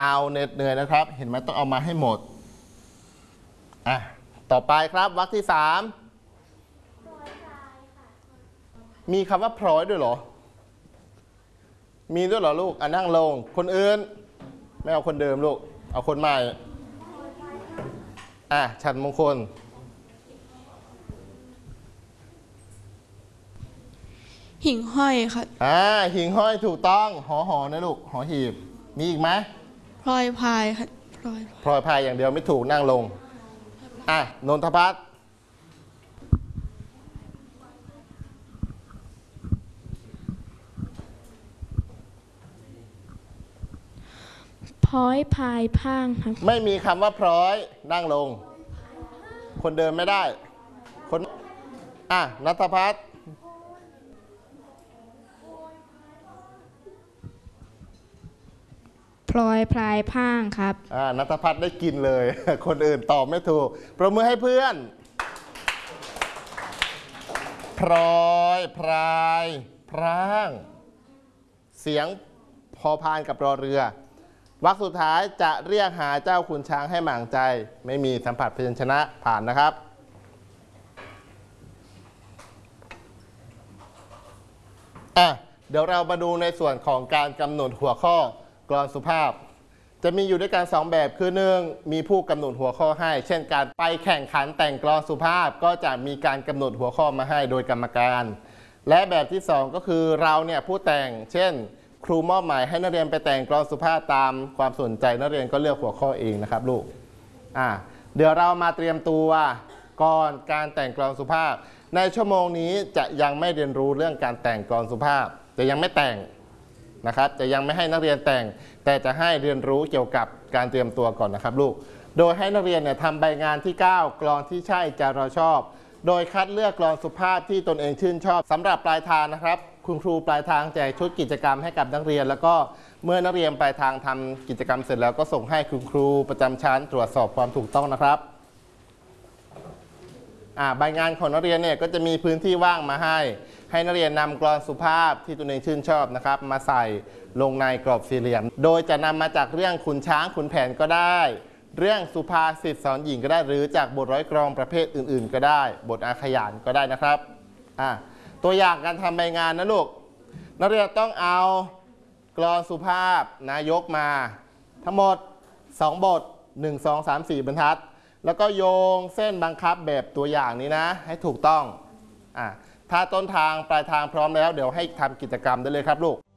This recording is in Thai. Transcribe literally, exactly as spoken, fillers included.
เอาเหน็ดเหนื่อยนะครับเห็นไหมต้องเอามาให้หมดอ่ะต่อไปครับวรรคที่สามมีคำว่าพร้อยด้วยเหรอมีด้วยเหรอลูกอ่ะนั่งลงคนอื่นไม่เอาคนเดิมลูกเอาคนใหม่อ่ะฉันมงคลหิ่งห้อยค่ะอ่าหิ่งห้อยถูกต้องหอหอนะลูกหอหีบมีอีกไหมพลอยพายค่ะพลอยพลอยพายอย่างเดียวไม่ถูกนั่งลงอ่ะนนทพัฒน์พร้อยพายพางครับไม่มีคำว่าพร้อยนั่งลงคนเดิมไม่ได้คนอ่ะณัฐพัฒน์พลอยพลายพางครับอ่าณัฐพัฒน์ได้กินเลยคนอื่นตอบไม่ถูกปรบมือให้เพื่อนพลอยพลายพร่างเสียงพอพานกับรอเรือวรรคสุดท้ายจะเรียกหาเจ้าขุนช้างให้หมางใจไม่มีสัมผัสพยัญชนะผ่านนะครับอ่ะเดี๋ยวเรามาดูในส่วนของการกำหนดหัวข้อกลอนสุภาพจะมีอยู่ด้วยกันสองแบบคือหนึ่งมีผู้กำหนดหัวข้อให้เช่นการไปแข่งขันแต่งกลอนสุภาพก็จะมีการกำหนดหัวข้อมาให้โดยกรรมการและแบบที่สองก็คือเราเนี่ยผู้แต่งเช่นครูมอบหมายให้นักเรียนไปแต่งกลอนสุภาพตามความสนใจนักเรียนก็เลือกหัวข้อเองนะครับลูกอ่ะเดี๋ยวเรามาเตรียมตัวก่อนการแต่งกลอนสุภาพในชั่วโมงนี้จะยังไม่เรียนรู้เรื่องการแต่งกลอนสุภาพจะยังไม่แต่งนะครับจะยังไม่ให้นักเรียนแต่งแต่จะให้เรียนรู้เกี่ยวกับการเตรียมตัวก่อนนะครับลูกโดยให้นักเรียนเนี่ยทำใบงานที่เก้ากลอนที่ใช่จะเราชอบโดยคัดเลือกกลอนสุภาพที่ตนเองชื่นชอบสำหรับปลายทางนะครับคุณครูปลายทางแจกชุดกิจกรรมให้กับนักเรียนแล้วก็เมื่อนักเรียนปลายทางทำกิจกรรมเสร็จแล้วก็ส่งให้คุณครูประจำชั้นตรวจสอบความถูกต้องนะครับอ่าใบงานของนักเรียนเนี่ยก็จะมีพื้นที่ว่างมาให้ให้นักเรียนนำกลอนสุภาพที่ตนเองชื่นชอบนะครับมาใส่ลงในกรอบสี่เหลี่ยมโดยจะนำมาจากเรื่องขุนช้างขุนแผนก็ได้เรื่องสุภาษิตสอนหญิงก็ได้หรือจากบทร้อยกลอนประเภทอื่นๆก็ได้บทอาขยานก็ได้นะครับอ่าตัวอย่างการทำใบงานนะลูกนักเรียนต้องเอากลอนสุภาพนายกมาทั้งหมดสองบทหนึ่ง สอง สาม สี่บรรทัดแล้วก็โยงเส้นบังคับแบบตัวอย่างนี้นะให้ถูกต้องอ่าถ้าต้นทางปลายทางพร้อมแล้วเดี๋ยวให้ทำกิจกรรมได้เลยครับลูก